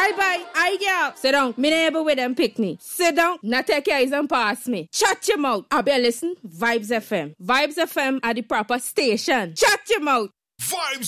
Bye. I girl. Sit down. Me neighbor with them pick me. Sit down. Not take your eyes and pass me. Shut your mouth. I better listen. Vibes FM. Vibes FM are the proper station. Shut your mouth. Vibes